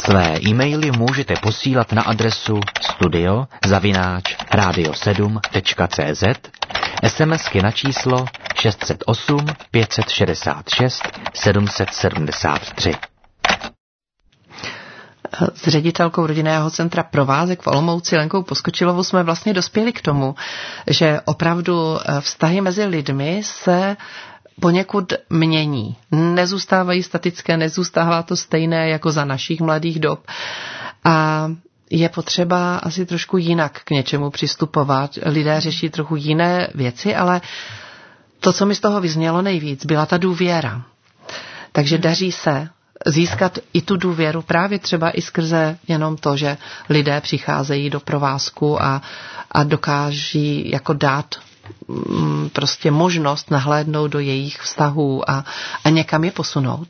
Své e-maily můžete posílat na adresu studio@radio7.cz, SMSky na číslo 608 566 773. S ředitelkou rodinného centra Provázek v Olomouci Lenkou Poskočilovou jsme vlastně dospěli k tomu, že opravdu vztahy mezi lidmi se poněkud mění. Nezůstávají statické, nezůstává to stejné jako za našich mladých dob. A je potřeba asi trošku jinak k něčemu přistupovat. Lidé řeší trochu jiné věci, ale to, co mi z toho vyznělo nejvíc, byla ta důvěra. Takže daří se získat i tu důvěru právě třeba i skrze jenom to, že lidé přicházejí do provázku a dokáží jako dát prostě možnost nahlédnout do jejich vztahů a někam je posunout.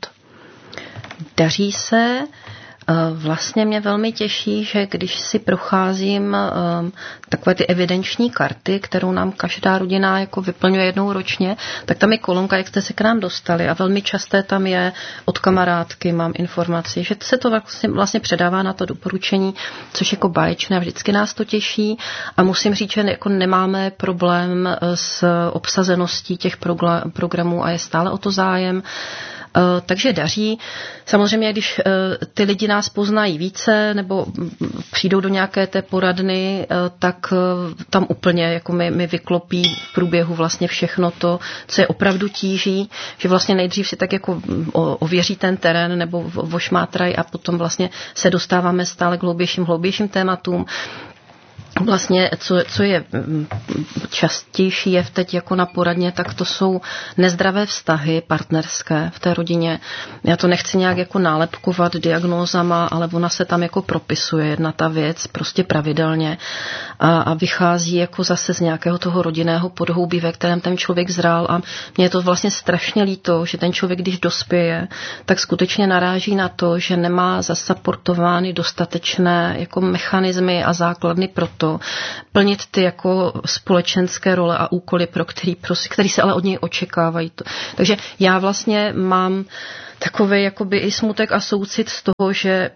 Daří se. Vlastně mě velmi těší, že když si procházím takové ty evidenční karty, kterou nám každá rodina jako vyplňuje jednou ročně, tak tam je kolonka, jak jste se k nám dostali a velmi časté tam je od kamarádky, mám informaci, že se to vlastně předává na to doporučení, což jako báječné a vždycky nás to těší a musím říct, že jako nemáme problém s obsazeností těch programů a je stále o to zájem. Takže daří. Samozřejmě, když ty lidi nás poznají více nebo přijdou do nějaké té poradny, tak tam úplně jako mi vyklopí v průběhu vlastně všechno to, co je opravdu tíží, že vlastně nejdřív si tak jako ověří ten terén nebo vošmátraj a potom vlastně se dostáváme stále k hloubějším tématům. Vlastně, co je častější je teď jako na poradně, tak to jsou nezdravé vztahy partnerské v té rodině. Já to nechci nějak jako nálepkovat diagnózama, ale ona se tam jako propisuje jedna ta věc prostě pravidelně a vychází jako zase z nějakého toho rodinného podhoubí, ve kterém ten člověk zrál a mně je to vlastně strašně líto, že ten člověk, když dospěje, tak skutečně naráží na to, že nemá zasaportovány dostatečné jako mechanismy a základny pro to, plnit ty jako společenské role a úkoly, který se ale od něj očekávají. Takže já vlastně mám takový jakoby i smutek a soucit z toho, že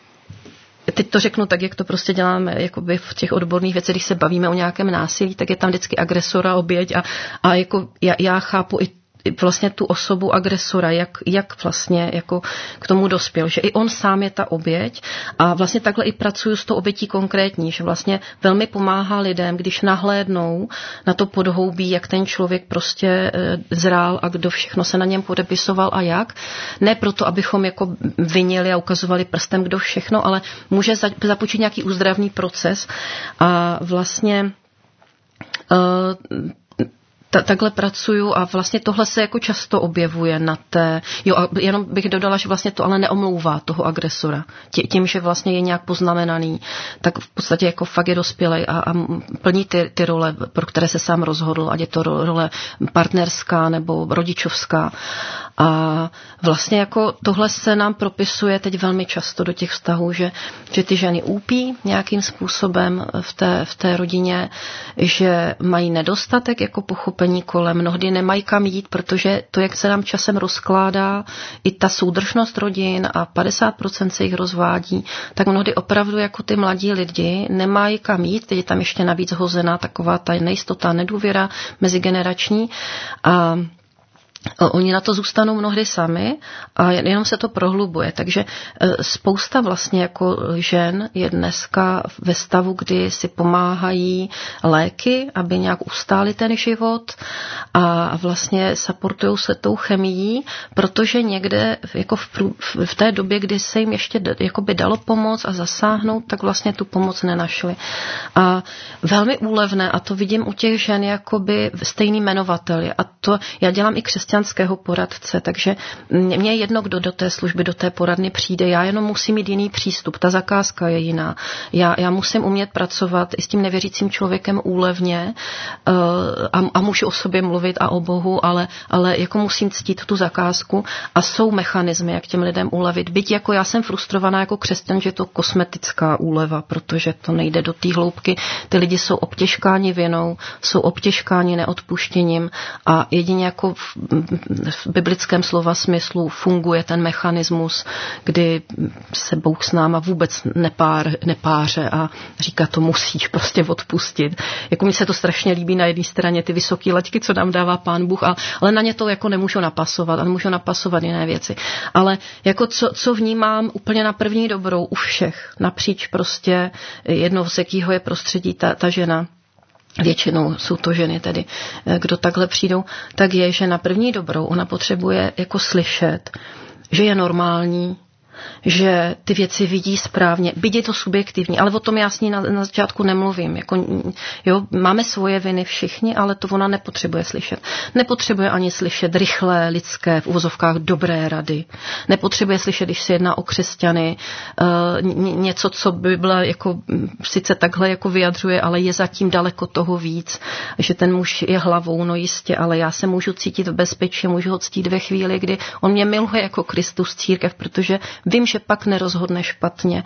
teď to řeknu tak, jak to prostě děláme jakoby v těch odborných věcech, když se bavíme o nějakém násilí, tak je tam vždycky agresora, oběť a jako já chápu i vlastně tu osobu agresora, jak vlastně jako k tomu dospěl, že i on sám je ta oběť a vlastně takhle i pracuju s tou obětí konkrétní, že vlastně velmi pomáhá lidem, když nahlédnou na to podhoubí, jak ten člověk prostě zrál a kdo všechno se na něm podepisoval a jak. Ne proto, abychom jako vinili a ukazovali prstem, kdo všechno, ale může započít nějaký uzdravný proces a vlastně takhle pracuju a vlastně tohle se jako často objevuje na té, a jenom bych dodala, že vlastně to ale neomlouvá toho agresora. Tím, že vlastně je nějak poznamenaný, tak v podstatě jako fakt je dospělej a plní ty role, pro které se sám rozhodl, ať je to role partnerská nebo rodičovská. A vlastně jako tohle se nám propisuje teď velmi často do těch vztahů, že ty ženy úpí nějakým způsobem v té rodině, že mají nedostatek jako pochopení kolem, mnohdy nemají kam jít, protože to, jak se nám časem rozkládá i ta soudržnost rodin a 50% se jich rozvádí, tak mnohdy opravdu jako ty mladí lidi nemají kam jít, teď je tam ještě navíc hozená taková ta nejistota, nedůvěra mezigenerační a oni na to zůstanou mnohdy sami a jenom se to prohlubuje. Takže spousta vlastně jako žen je dneska ve stavu, kdy si pomáhají léky, aby nějak ustáli ten život a vlastně supportujou se tou chemií, protože někde jako v té době, kdy se jim ještě jakoby dalo pomoct a zasáhnout, tak vlastně tu pomoc nenašli. A velmi úlevné, a to vidím u těch žen jakoby stejný jmenovatel. A to já dělám i křesťanského poradce, takže mě je jedno, kdo do té služby, do té poradny přijde. Já jenom musím mít jiný přístup. Ta zakázka je jiná. Já musím umět pracovat i s tím nevěřícím člověkem úlevně a můžu o sobě mluvit a o Bohu, ale jako musím ctít tu zakázku a jsou mechanismy, jak těm lidem ulevit. Byť jako já jsem frustrovaná jako křesťan, že je to kosmetická úleva, protože to nejde do té hloubky. Ty lidi jsou obtěžkáni vinou, jsou obtěžkáni neodpuštěním a jedině jako v biblickém slova smyslu funguje ten mechanismus, kdy se Bůh s náma vůbec nepáře a říká, to musíš prostě odpustit. Jako mi se to strašně líbí na jedné straně ty vysoké laťky, co nám dává Pán Bůh, ale na ně to jako nemůžu napasovat a nemůžu napasovat jiné věci. Ale jako co vnímám úplně na první dobrou u všech, napříč prostě jedno z jakého je prostředí ta žena, většinou jsou to ženy tedy, kdo takhle přijdou, tak je, že na první dobrou ona potřebuje jako slyšet, že je normální, že ty věci vidí správně, byť je to subjektivní, ale o tom já s ní na začátku nemluvím. Jako, jo, máme svoje viny všichni, ale to ona nepotřebuje slyšet. Nepotřebuje ani slyšet rychlé, lidské, v uvozovkách dobré rady. Nepotřebuje slyšet, když se jedná o křesťany, něco, co by byla jako, sice takhle jako vyjadřuje, ale je zatím daleko toho víc, že ten muž je hlavou, no jistě, ale já se můžu cítit v bezpečí, můžu ho ctít ve chvíli, kdy on mě miluje jako Kristus církev, protože vím, že pak nerozhodne špatně.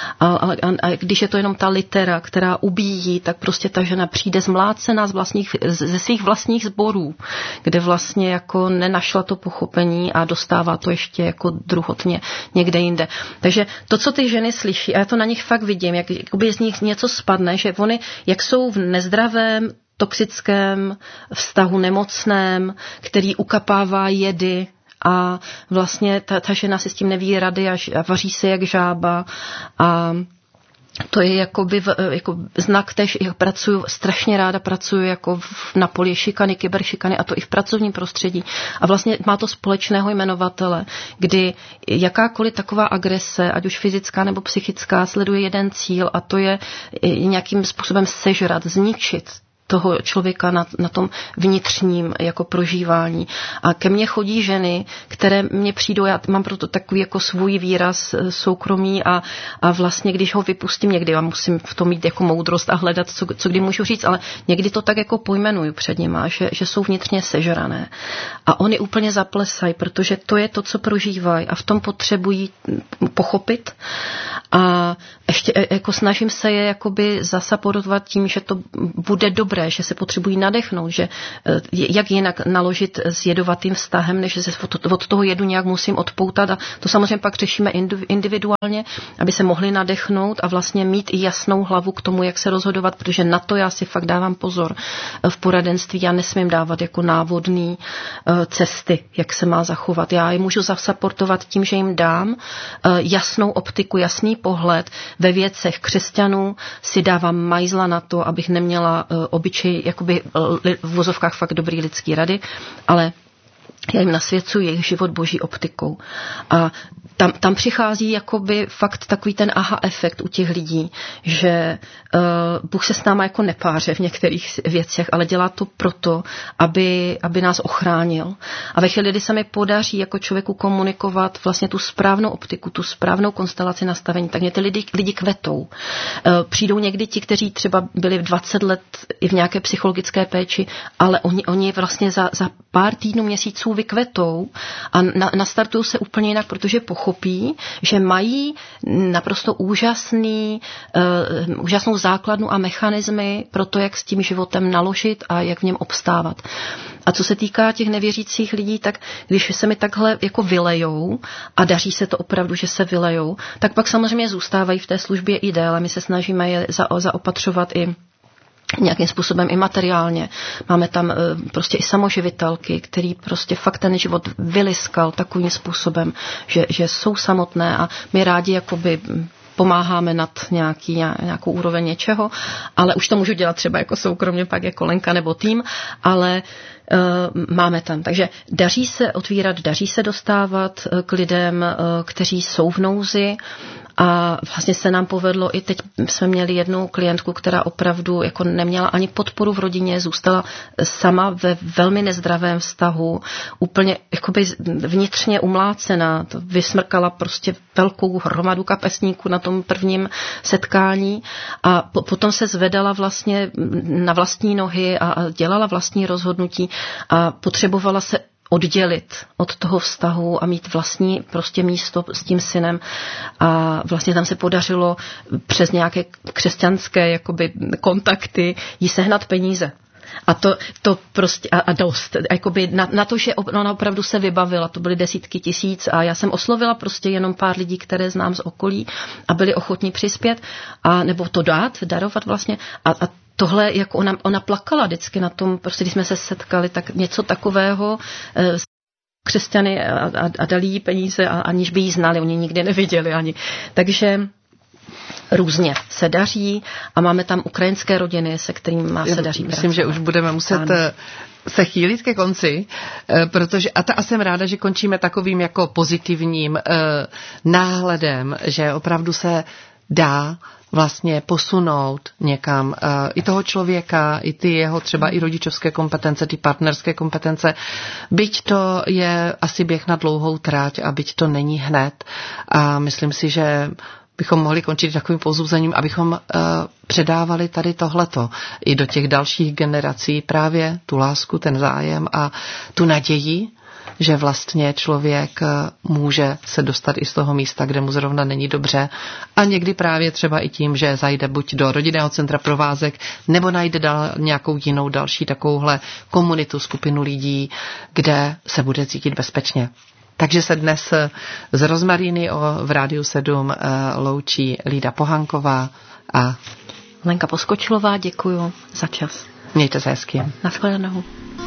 A když je to jenom ta litera, která ubíjí, tak prostě ta žena přijde zmlácená ze svých vlastních sborů, kde vlastně jako nenašla to pochopení a dostává to ještě jako druhotně někde jinde. Takže to, co ty ženy slyší, a já to na nich fakt vidím, jak z nich něco spadne, že oni, jak jsou v nezdravém, toxickém vztahu nemocném, který ukapává jedy, a vlastně ta žena si s tím neví rady a vaří se jak žába a to je jakoby jako znak tež, jak strašně ráda pracuju jako na poli šikany, kyberšikany a to i v pracovním prostředí. A vlastně má to společného jmenovatele, kdy jakákoliv taková agrese, ať už fyzická nebo psychická, sleduje jeden cíl a to je nějakým způsobem sežrat, zničit toho člověka na tom vnitřním jako prožívání. A ke mně chodí ženy, které mě přijdou, já mám proto takový jako svůj výraz soukromí a vlastně, když ho vypustím někdy, já musím v tom mít jako moudrost a hledat, co kdy můžu říct, ale někdy to tak jako pojmenuju před nima, že jsou vnitřně sežrané. A oni úplně zaplesají, protože to je to, co prožívají a v tom potřebují pochopit a ještě jako snažím se je jakoby zasaporovat tím, že to bude dobré, že se potřebují nadechnout, že jak jinak naložit s jedovatým vztahem, než se od toho jedu nějak musím odpoutat a to samozřejmě pak řešíme individuálně, aby se mohli nadechnout a vlastně mít i jasnou hlavu k tomu, jak se rozhodovat, protože na to já si fakt dávám pozor v poradenství, já nesmím dávat jako návodný cesty, jak se má zachovat. Já je můžu zasaportovat tím, že jim dám jasnou optiku, jasný pohled. Ve věcech křesťanů si dávám majzla na to, abych neměla obyčej, jakoby v vozovkách fakt dobrý lidský rady, ale já jim nasvěcuji jejich život boží optikou. A tam přichází jakoby fakt takový ten aha efekt u těch lidí, že Bůh se s náma jako nepáře v některých věcech, ale dělá to proto, aby nás ochránil. A ve chvíli, kdy se mi podaří jako člověku komunikovat vlastně tu správnou optiku, tu správnou konstelaci nastavení, tak mě ty lidi kvetou. Přijdou někdy ti, kteří třeba byli 20 let i v nějaké psychologické péči, ale oni vlastně za pár týdnů, měsíců vykvetou a nastartují se úplně jinak, protože pochopí, že mají naprosto úžasnou základnu a mechanismy pro to, jak s tím životem naložit a jak v něm obstávat. A co se týká těch nevěřících lidí, tak když se mi takhle jako vylejou a daří se to opravdu, že se vylejou, tak pak samozřejmě zůstávají v té službě i déle. My se snažíme je zaopatřovat i nějakým způsobem i materiálně. Máme tam prostě i samoživitelky, který prostě fakt ten život vyliskal takovým způsobem, že jsou samotné a my rádi jakoby pomáháme nad nějakou úroveň něčeho, ale už to můžu dělat třeba jako soukromně, pak jako Lenka nebo tým, ale máme tam. Takže daří se otvírat, daří se dostávat k lidem, kteří jsou v nouzi a vlastně se nám povedlo, i teď jsme měli jednu klientku, která opravdu jako neměla ani podporu v rodině, zůstala sama ve velmi nezdravém vztahu, úplně jakoby vnitřně umlácená, vysmrkala prostě velkou hromadu kapesníků na tom prvním setkání a potom se zvedala vlastně na vlastní nohy a dělala vlastní rozhodnutí a potřebovala se oddělit od toho vztahu a mít vlastní prostě místo s tím synem. A vlastně tam se podařilo přes nějaké křesťanské jakoby kontakty jí sehnat peníze. A to prostě a dost. Jakoby na to, že ona opravdu se vybavila, to byly desítky tisíc a já jsem oslovila prostě jenom pár lidí, které znám z okolí a byli ochotní přispět a nebo to darovat vlastně a tohle, jako ona plakala vždycky na tom, prostě když jsme se setkali, tak něco takového křesťany a dali jí peníze, aniž by jí znali, oni nikdy neviděli ani. Takže různě se daří a máme tam ukrajinské rodiny, se kterými se daří. Myslím, že už budeme muset se chýlit ke konci, protože a jsem ráda, že končíme takovým jako pozitivním náhledem, že opravdu se dá vlastně posunout někam i toho člověka, i ty jeho třeba i rodičovské kompetence, ty partnerské kompetence. Byť to je asi běh na dlouhou tráť a byť to není hned. A myslím si, že bychom mohli končit takovým povzbuzením, abychom předávali tady tohleto i do těch dalších generací právě tu lásku, ten zájem a tu naději, že vlastně člověk může se dostat i z toho místa, kde mu zrovna není dobře a někdy právě třeba i tím, že zajde buď do rodinného centra Provázek nebo najde nějakou jinou další takovouhle komunitu, skupinu lidí, kde se bude cítit bezpečně. Takže se dnes z Rozmaríny v Rádiu 7 loučí Lída Pohanková a Lenka Poskočilová, děkuju za čas. Mějte se hezky. Naschledanou.